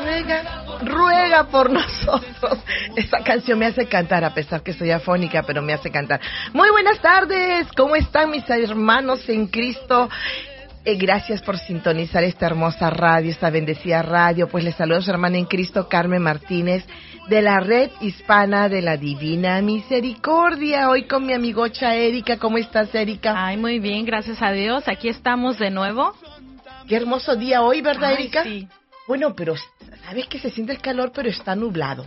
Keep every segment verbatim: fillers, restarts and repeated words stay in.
ruega, ruega por nosotros. Esta canción me hace cantar, a pesar que soy afónica, pero me hace cantar. Muy buenas tardes, ¿cómo están mis hermanos en Cristo? Eh, gracias por sintonizar esta hermosa radio, esta bendecida radio. Pues les saludo a su hermana en Cristo, Carmen Martínez, de la Red Hispana de la Divina Misericordia. Hoy con mi amigocha Erika. ¿Cómo estás, Erika? Ay, muy bien, gracias a Dios. Aquí estamos de nuevo. Qué hermoso día hoy, ¿verdad, Ay, Erika? Sí. Bueno, pero sabes que se siente el calor, pero está nublado.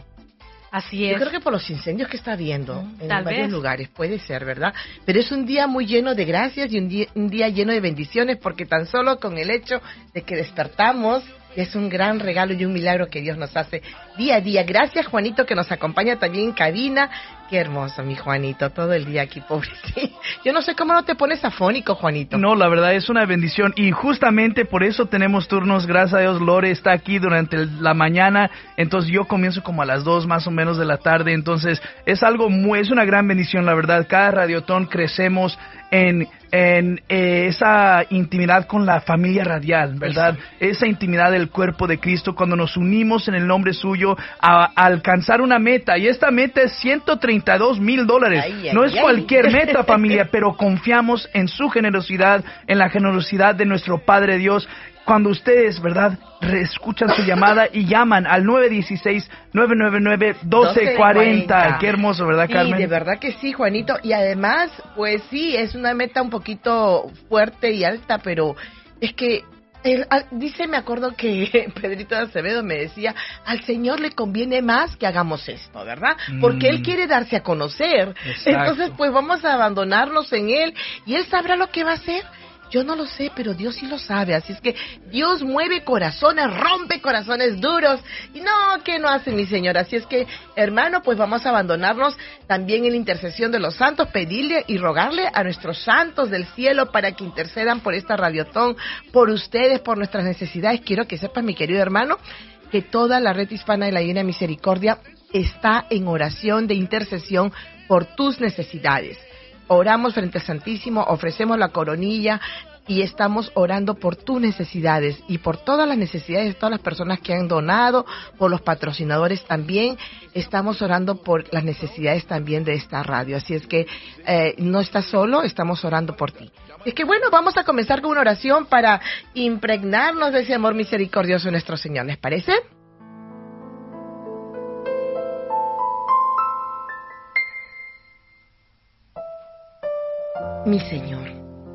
Así es. Yo creo que por los incendios que está habiendo Mm, en tal varios vez. lugares, puede ser, ¿verdad? Pero es un día muy lleno de gracias y un día, un día lleno de bendiciones, porque tan solo con el hecho de que despertamos es un gran regalo y un milagro que Dios nos hace día a día. Gracias, Juanito, que nos acompaña también en cabina. Qué hermoso, mi Juanito, todo el día aquí, pobrecito. Yo no sé cómo no te pones afónico, Juanito. No, la verdad es una bendición y justamente por eso tenemos turnos. Gracias a Dios, Lore está aquí durante el- la mañana, entonces yo comienzo como a las dos más o menos de la tarde, entonces es algo muy, es una gran bendición, la verdad. Cada radiotón crecemos en, en eh, esa intimidad con la familia radial, ¿verdad? Esa intimidad del cuerpo de Cristo cuando nos unimos en el nombre suyo a, a alcanzar una meta, y esta meta es ciento treinta y dos mil dólares. Ay, ay, No es ay. cualquier meta, familia, pero confiamos en su generosidad, en la generosidad de nuestro Padre Dios. Cuando ustedes, ¿verdad?, escuchan su llamada y llaman al nueve uno seis, nueve nueve nueve, uno dos cuatro cero. Qué hermoso, ¿verdad, Carmen? Sí, de verdad que sí, Juanito. Y además, pues sí, es una meta un poquito fuerte y alta, pero es que, el, al- dice, me acuerdo que Pedrito de Acevedo me decía, al Señor le conviene más que hagamos esto, ¿verdad? Porque Mm. Él quiere darse a conocer. Exacto. Entonces, pues vamos a abandonarnos en Él y Él sabrá lo que va a hacer. Yo no lo sé, pero Dios sí lo sabe. Así es que Dios mueve corazones, rompe corazones duros. Y no, ¿qué no hace mi Señor? Así es que, hermano, pues vamos a abandonarnos también en la intercesión de los santos, pedirle y rogarle a nuestros santos del cielo para que intercedan por esta radiotón, por ustedes, por nuestras necesidades. Quiero que sepas, mi querido hermano, que toda la Red Hispana de la Divina Misericordia está en oración de intercesión por tus necesidades. Oramos frente al Santísimo, ofrecemos la coronilla y estamos orando por tus necesidades y por todas las necesidades de todas las personas que han donado, por los patrocinadores también. Estamos orando por las necesidades también de esta radio. Así es que eh, no estás solo, estamos orando por ti. Es que bueno, vamos a comenzar con una oración para impregnarnos de ese amor misericordioso de nuestro Señor. ¿Les parece? Mi Señor,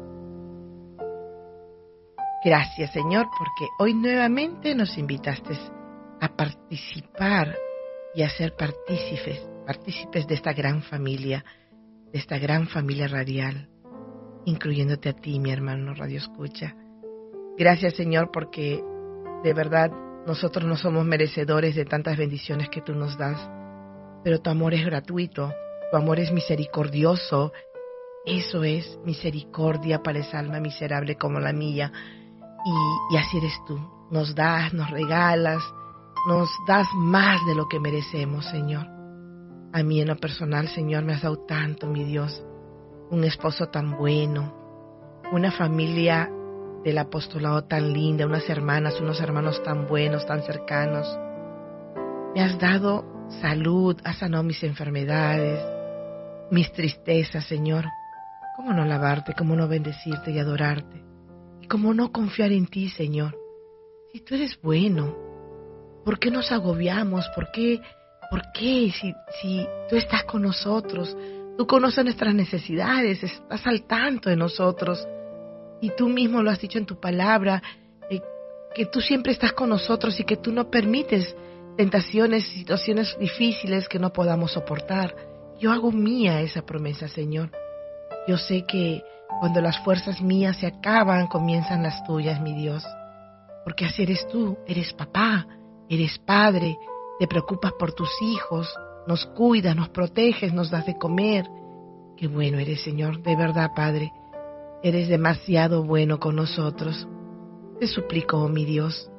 gracias, Señor, porque hoy nuevamente nos invitaste a participar y a ser partícipes, partícipes de esta gran familia, de esta gran familia radial, incluyéndote a ti, mi hermano Radio Escucha. Gracias, Señor, porque de verdad nosotros no somos merecedores de tantas bendiciones que tú nos das, pero tu amor es gratuito, tu amor es misericordioso. Eso es misericordia para esa alma miserable como la mía. Y, y así eres tú. Nos das, nos regalas, nos das más de lo que merecemos, Señor. A mí en lo personal, Señor, me has dado tanto, mi Dios. Un esposo tan bueno, una familia del apostolado tan linda, unas hermanas, unos hermanos tan buenos, tan cercanos. Me has dado salud, has sanado mis enfermedades, mis tristezas, Señor. ¿Cómo no alabarte, cómo no bendecirte y adorarte? Y cómo no confiar en ti, Señor. Si tú eres bueno, ¿por qué nos agobiamos? ¿Por qué? ¿Por qué? Si, si tú estás con nosotros, tú conoces nuestras necesidades, estás al tanto de nosotros. Y tú mismo lo has dicho en tu palabra, eh, que tú siempre estás con nosotros y que tú no permites tentaciones, situaciones difíciles que no podamos soportar. Yo hago mía esa promesa, Señor. Yo sé que cuando las fuerzas mías se acaban, comienzan las tuyas, mi Dios. Porque así eres tú, eres papá, eres padre, te preocupas por tus hijos, nos cuidas, nos proteges, nos das de comer. Qué bueno eres, Señor, de verdad, Padre. Eres demasiado bueno con nosotros. Te suplico, oh mi Dios,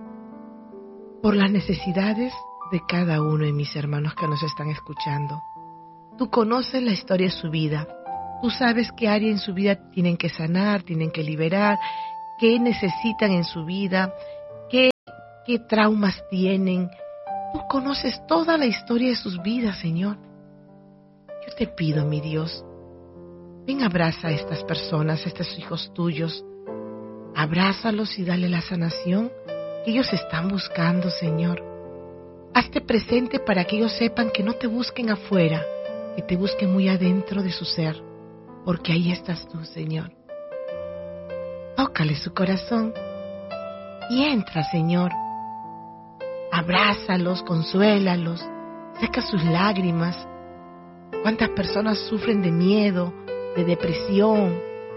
por las necesidades de cada uno de mis hermanos que nos están escuchando. Tú conoces la historia de su vida. Tú sabes qué área en su vida tienen que sanar, tienen que liberar, qué necesitan en su vida, qué, qué qué traumas tienen. Tú conoces toda la historia de sus vidas, Señor. Yo te pido, mi Dios, ven, abraza a estas personas, a estos hijos tuyos. Abrázalos y dale la sanación que ellos están buscando, Señor. Hazte presente para que ellos sepan que no te busquen afuera, que te busquen muy adentro de su ser, porque ahí estás tú, Señor. Tócale su corazón y entra, Señor. Abrázalos, consuélalos, seca sus lágrimas. ¿Cuántas personas sufren de miedo, de depresión,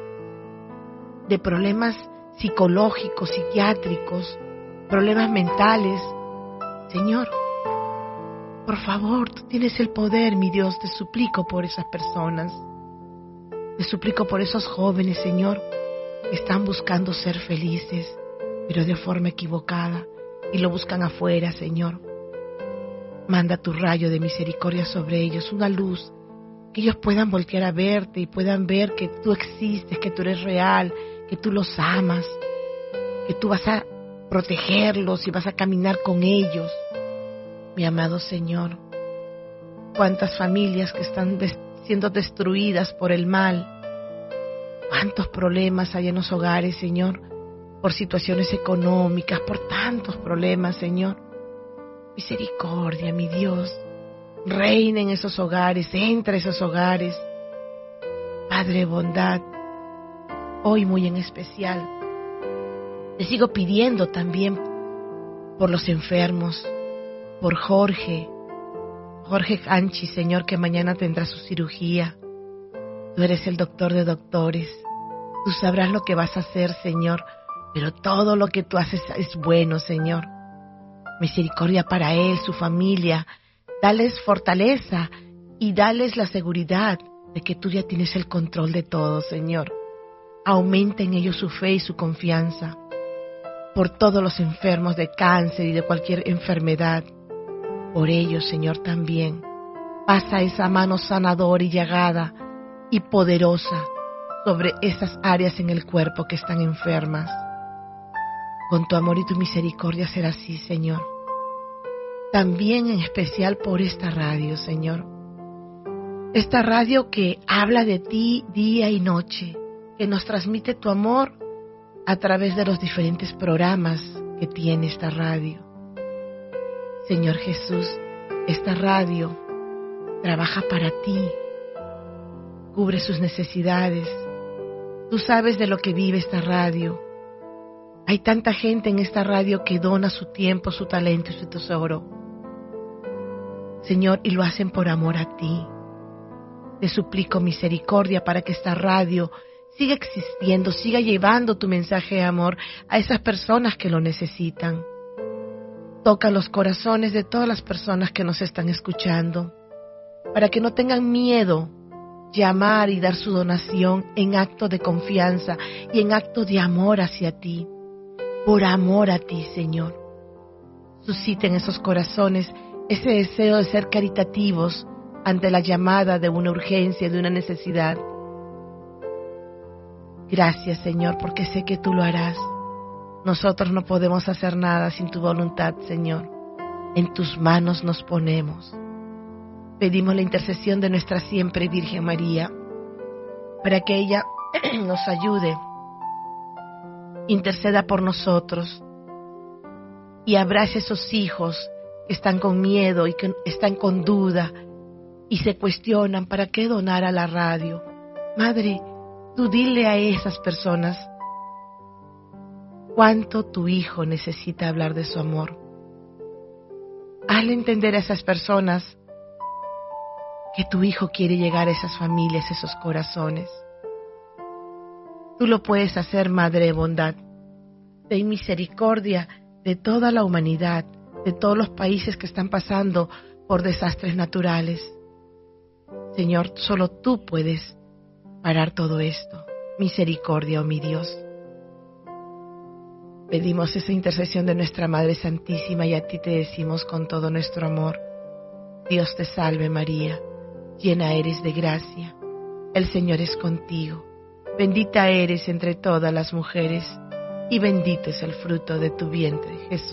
de problemas psicológicos, psiquiátricos, problemas mentales? Señor, por favor, tú tienes el poder, mi Dios, te suplico por esas personas. Te suplico por esos jóvenes, Señor, que están buscando ser felices, pero de forma equivocada, y lo buscan afuera, Señor. Manda tu rayo de misericordia sobre ellos, una luz, que ellos puedan voltear a verte y puedan ver que tú existes, que tú eres real, que tú los amas, que tú vas a protegerlos y vas a caminar con ellos. Mi amado Señor, cuántas familias que están des- siendo destruidas por el mal, cuántos problemas hay en los hogares, Señor, por situaciones económicas, por tantos problemas, Señor. Misericordia, mi Dios, reina en esos hogares, entra a esos hogares. Padre bondad, hoy muy en especial, te sigo pidiendo también por los enfermos, por Jorge, Jorge Hanchi, Señor, que mañana tendrá su cirugía. Tú eres el doctor de doctores, tú sabrás lo que vas a hacer, Señor, pero todo lo que tú haces es bueno, Señor. Misericordia para él, su familia, dales fortaleza y dales la seguridad de que tú ya tienes el control de todo, Señor. Aumenta en ellos su fe y su confianza. Por todos los enfermos de cáncer y de cualquier enfermedad, por ellos, Señor, también. Pasa esa mano sanadora y llagada y poderosa sobre esas áreas en el cuerpo que están enfermas. Con tu amor y tu misericordia será así, Señor. También en especial por esta radio, Señor. Esta radio que habla de ti día y noche, que nos transmite tu amor a través de los diferentes programas que tiene esta radio. Señor Jesús, esta radio trabaja para ti, cubre sus necesidades. Tú sabes de lo que vive esta radio. Hay tanta gente en esta radio que dona su tiempo, su talento y su tesoro. Señor, y lo hacen por amor a ti. Te suplico misericordia para que esta radio siga existiendo, siga llevando tu mensaje de amor a esas personas que lo necesitan. Toca los corazones de todas las personas que nos están escuchando, para que no tengan miedo llamar y dar su donación en acto de confianza y en acto de amor hacia ti, por amor a ti, Señor. Suscita en esos corazones ese deseo de ser caritativos ante la llamada de una urgencia, de una necesidad. Gracias, Señor, porque sé que tú lo harás. Nosotros no podemos hacer nada sin tu voluntad, Señor. En tus manos nos ponemos. Pedimos la intercesión de nuestra siempre Virgen María, para que ella nos ayude, interceda por nosotros y abrace a esos hijos que están con miedo y que están con duda y se cuestionan para qué donar a la radio. Madre, tú dile a esas personas cuánto tu hijo necesita hablar de su amor. Hazle entender a esas personas que tu hijo quiere llegar a esas familias, esos corazones. Tú lo puedes hacer, Madre de bondad. Ten misericordia de toda la humanidad, de todos los países que están pasando por desastres naturales. Señor, solo tú puedes parar todo esto. Misericordia, oh mi Dios. Pedimos esa intercesión de nuestra Madre Santísima y a ti te decimos con todo nuestro amor: Dios te salve María, llena eres de gracia, el Señor es contigo, bendita eres entre todas las mujeres y bendito es el fruto de tu vientre, Jesús.